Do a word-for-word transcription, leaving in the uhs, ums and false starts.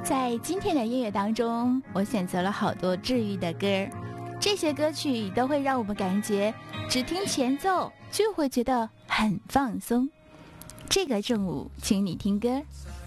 在今天的音乐当中，我选择了好多治愈的歌，这些歌曲都会让我们感觉只听前奏就会觉得很放松。这个正午，请你听歌。